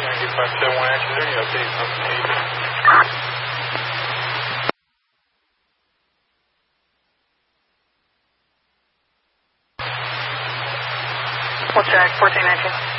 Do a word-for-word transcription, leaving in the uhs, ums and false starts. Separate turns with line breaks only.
five seven one action, is there any updates on the need?
We'll check, fourteen nineteen.